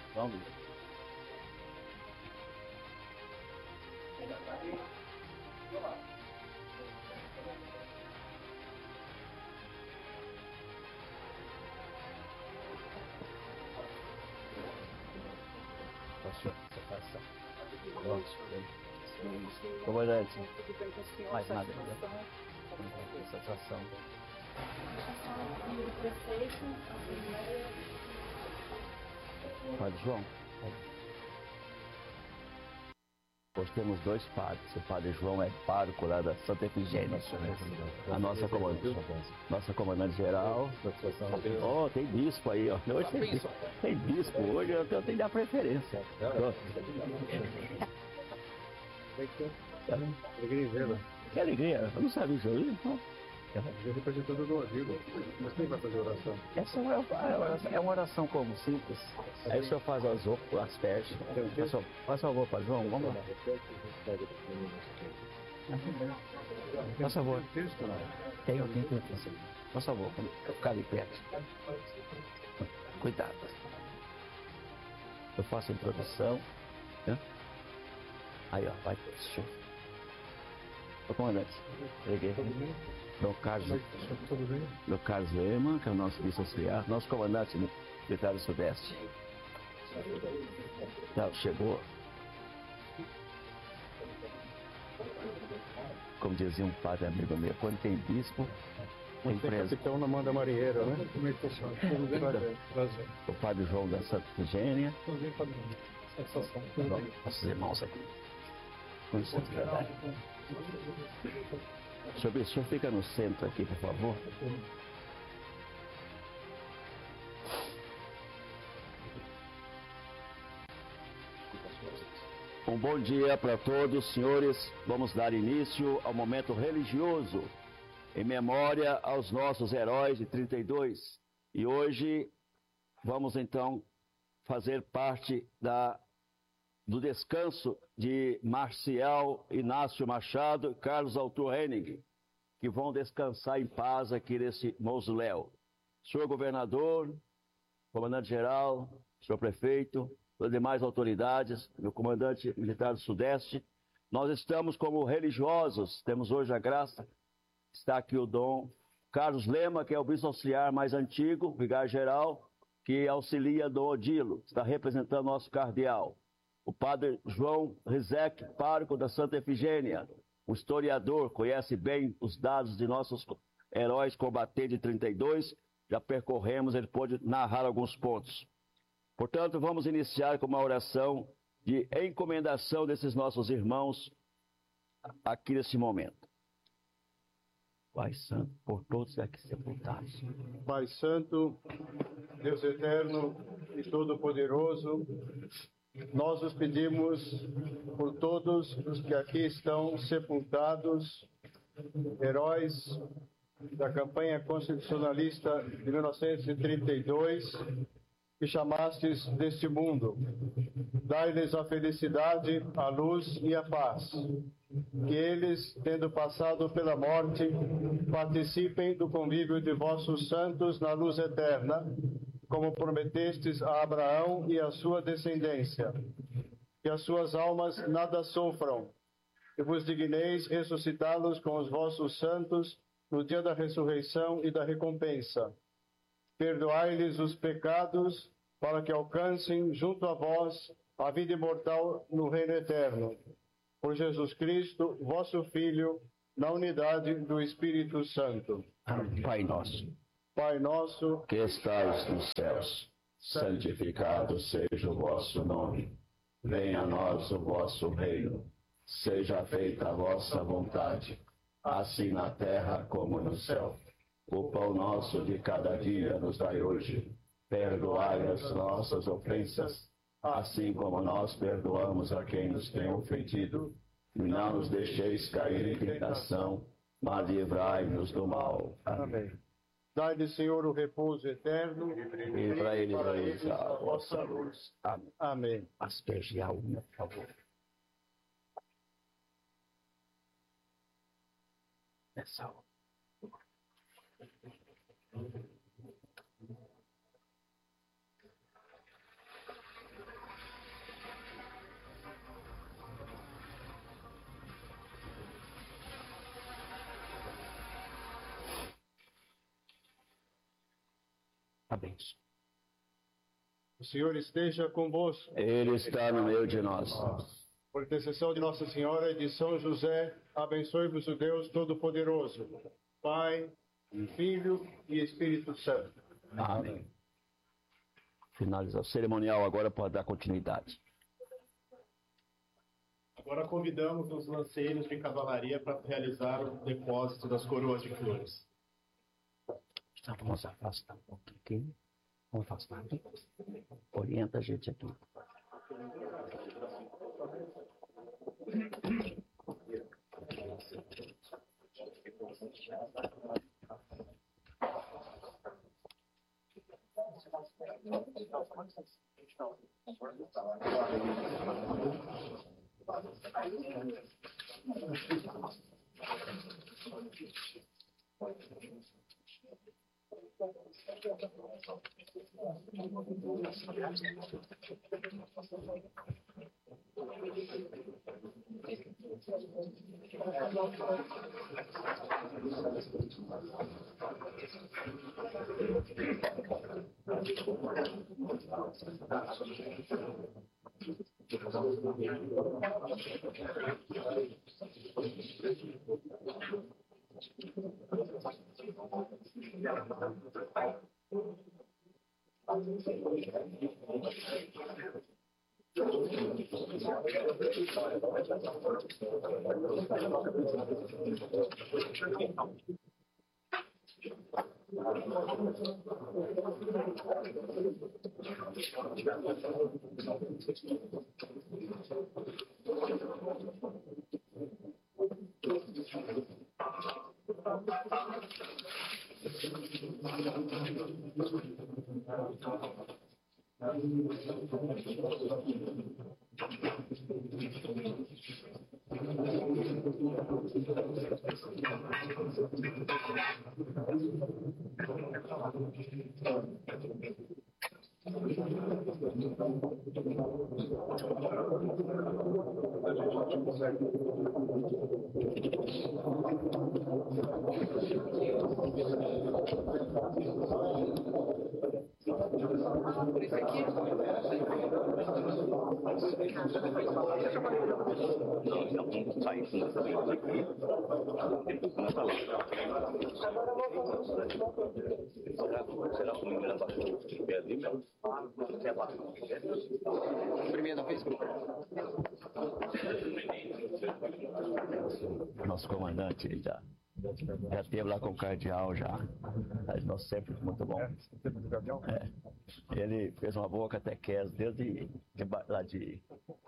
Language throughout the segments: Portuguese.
Vamos. Você faz essa. Vamos. Comandante, mais nada. Satisfação. Padre João, hoje temos dois padres. O Padre João é pároco lá da Santa Efigênia. A nossa comandante geral. Oh, tem bispo aí, ó. Hoje tem bispo. Hoje eu tenho que dar preferência. Que alegria. Eu não sabia isso aí. Eu repeti tudo do ouvido. Mas quem vai fazer oração? Essa é uma oração como simples. Aí o senhor faz as vestes. Faz favor, Padre João, vamos lá. Faz favor. Tenho. Faz favor, ficar ali perto. Cuidado. Eu faço a introdução. Aí, ó, vai. Ô, comandante, peguei. Meu Carlos Lema, que é o nosso vice-auxiliar, nosso comandante militar do Sudeste. Já chegou. Como dizia um padre amigo meu, quando tem bispo, tem preso. Capitão na mão da marinheira, né? Como é que tá chamando? Tudo bem? Prazer. O Padre João da Santa Efigênia. Tudo bem, Padre João. Satisfação. Nossos irmãos aqui. Com licença, verdade. O senhor fica no centro aqui, por favor. Um bom dia para todos, senhores. Vamos dar início ao momento religioso em memória aos nossos heróis de 32. E hoje vamos então fazer parte do descanso de Marcial Inácio Machado e Carlos Arthur Henning, que vão descansar em paz aqui nesse mausoléu. Senhor governador, comandante-geral, senhor prefeito, as demais autoridades, meu comandante militar do Sudeste, nós estamos como religiosos, temos hoje a graça, está aqui o Dom Carlos Lema, que é o vice-auxiliar mais antigo, vigário-geral, que auxilia Dom Odilo, está representando o nosso cardeal. O padre João Rizek, pároco da Santa Efigênia, um historiador, conhece bem os dados de nossos heróis combatentes de 32, já percorremos, ele pôde narrar alguns pontos. Portanto, vamos iniciar com uma oração de encomendação desses nossos irmãos aqui nesse momento. Pai Santo, por todos aqui sepultados. Pai Santo, Deus Eterno e Todo-Poderoso, nós os pedimos por todos os que aqui estão sepultados, heróis da campanha constitucionalista de 1932, que chamastes deste mundo. Dai-lhes a felicidade, a luz e a paz. Que eles, tendo passado pela morte, participem do convívio de vossos santos na luz eterna, como prometestes a Abraão e a sua descendência. Que as suas almas nada sofram, e vos digneis ressuscitá-los com os vossos santos no dia da ressurreição e da recompensa. Perdoai-lhes os pecados, para que alcancem junto a vós a vida imortal no reino eterno. Por Jesus Cristo, vosso Filho, na unidade do Espírito Santo. Pai nosso, Pai nosso, que estais nos céus, santificado seja o vosso nome. Venha a nós o vosso reino. Seja feita a vossa vontade, assim na terra como no céu. O pão nosso de cada dia nos dai hoje. Perdoai as nossas ofensas, assim como nós perdoamos a quem nos tem ofendido. E não nos deixeis cair em tentação, mas livrai-nos do mal. Amém. Dai-lhe, Senhor, o repouso eterno, E para eles a vossa luz. Amém. Amém. Asperge a unha, por favor. Essa. bênção. O Senhor esteja convosco. Ele está no meio de nós. Por intercessão de Nossa Senhora e de São José, abençoe-vos o Deus Todo-Poderoso, Pai, Filho e Espírito Santo. Amém. Finalizar o cerimonial, agora pode dar continuidade. Agora convidamos os lanceiros de cavalaria para realizar o depósito das coroas de flores. Vamos afastar um pouquinho. Vamos afastar aqui. Orienta a gente aqui. Nosso comandante ele já esteve lá com o cardeal já. Nós sempre muito bom. Ele fez uma boa catequese desde lá de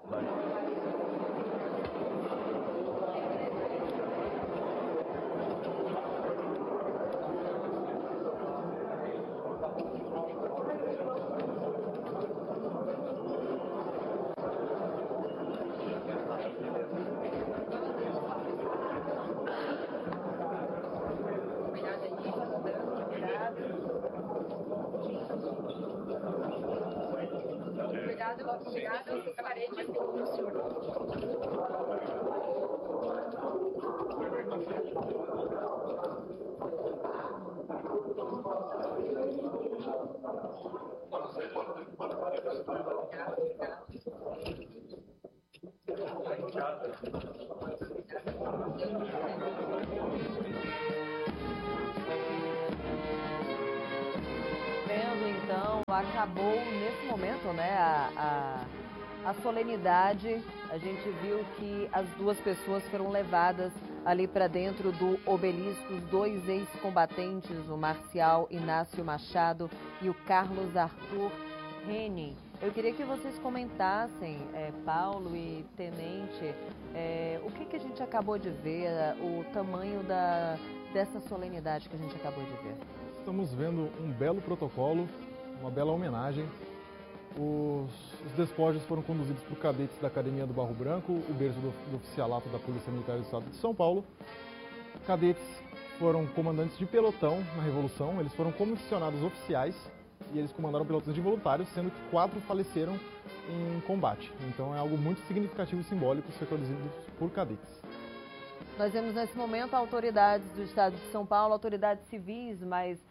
Então, acabou nesse momento, né, a solenidade. A gente viu que as duas pessoas foram levadas ali para dentro do obelisco, os dois ex-combatentes, o Marcial Inácio Machado e o Carlos Arthur Henning. Eu queria que vocês comentassem, Paulo e Tenente, o que a gente acabou de ver, o tamanho dessa solenidade que a gente acabou de ver. Estamos vendo um belo protocolo, uma bela homenagem. Os despojos foram conduzidos por cadetes da Academia do Barro Branco, o berço do oficialato da Polícia Militar do Estado de São Paulo. Cadetes foram comandantes de pelotão na Revolução, eles foram comissionados oficiais e eles comandaram pelotões de voluntários, sendo que 4 faleceram em combate. Então é algo muito significativo e simbólico ser conduzido por cadetes. Nós vemos nesse momento autoridades do Estado de São Paulo, autoridades civis, mas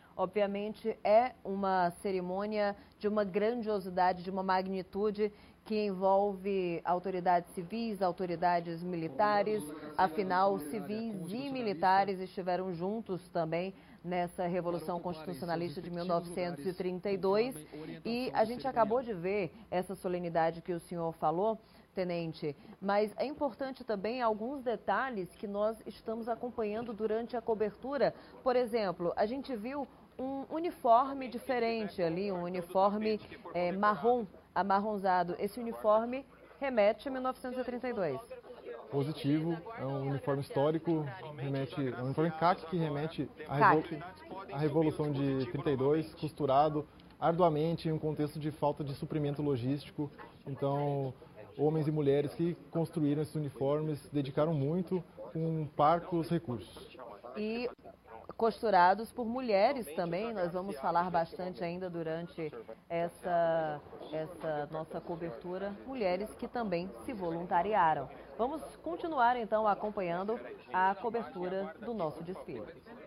Obviamente, é uma cerimônia de uma grandiosidade, de uma magnitude que envolve autoridades civis, autoridades militares. Afinal, civis e militares estiveram juntos também nessa Revolução Constitucionalista de 1932. E a gente acabou de ver essa solenidade que o senhor falou, Tenente, mas é importante também alguns detalhes que nós estamos acompanhando durante a cobertura. Por exemplo, a gente viu um uniforme diferente ali, um uniforme marrom, amarronzado. Esse uniforme remete a 1932. Positivo, é um uniforme histórico, é um uniforme CAC que remete à Revolução de 32, costurado arduamente em um contexto de falta de suprimento logístico. Então, homens e mulheres que construíram esses uniformes dedicaram muito com parcos recursos. E costurados por mulheres também, nós vamos falar bastante ainda durante essa nossa cobertura, mulheres que também se voluntariaram. Vamos continuar então acompanhando a cobertura do nosso desfile.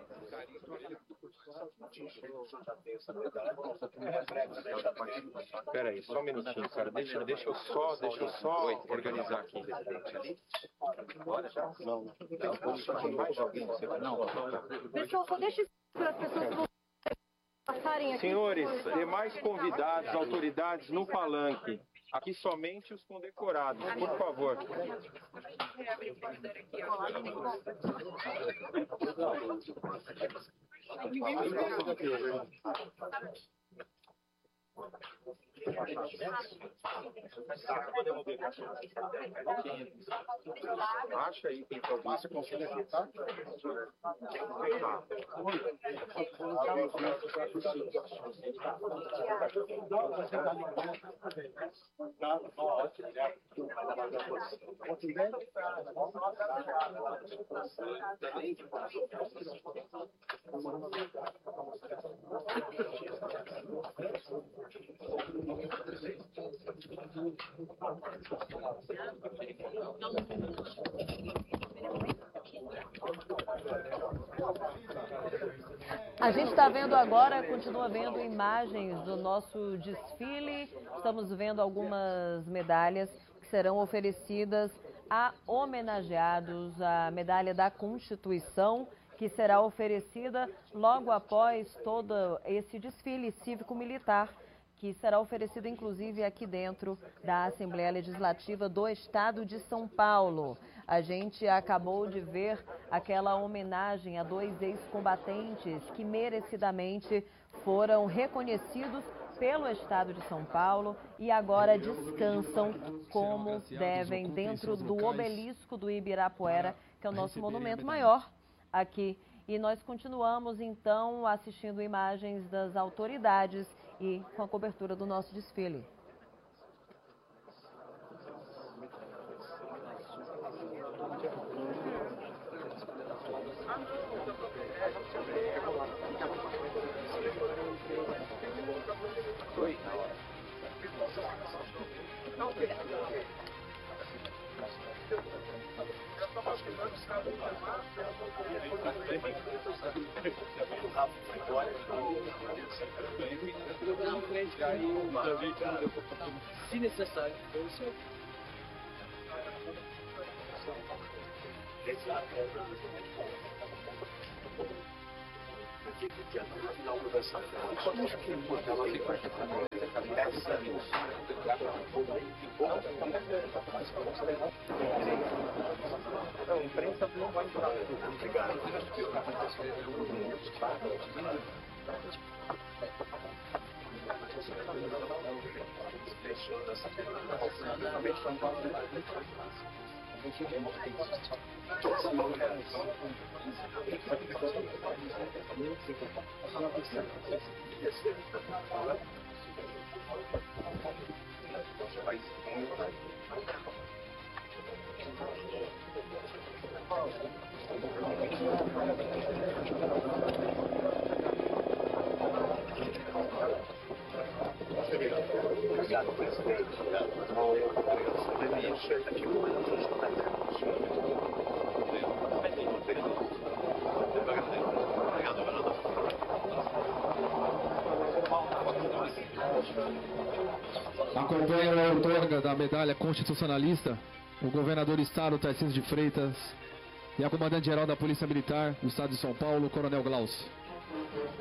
Espera aí, só um minutinho, cara. Deixa eu só organizar aqui. Pessoal, só deixa para as pessoas passarem aqui. Senhores, demais convidados, autoridades no palanque. Aqui somente os condecorados, por favor. Acha aí quem for você consegue aqui, tá? A gente está vendo agora, continua vendo imagens do nosso desfile. Estamos vendo algumas medalhas que serão oferecidas a homenageados. A medalha da Constituição, que será oferecida logo após todo esse desfile cívico-militar, que será oferecido inclusive aqui dentro da Assembleia Legislativa do Estado de São Paulo. A gente acabou de ver aquela homenagem a 2 ex-combatentes que merecidamente foram reconhecidos pelo Estado de São Paulo e agora descansam como devem dentro do obelisco do Ibirapuera, que é o nosso monumento maior aqui. E nós continuamos então assistindo imagens das autoridades e com a cobertura do nosso desfile. Se necessário, Não, a imprensa não vai entrar. Obrigado, presidente. Obrigado, Acompanha a outorga da medalha constitucionalista o governador do estado, Tarcísio de Freitas, e a comandante-geral da Polícia Militar do estado de São Paulo, Coronel Glaucio.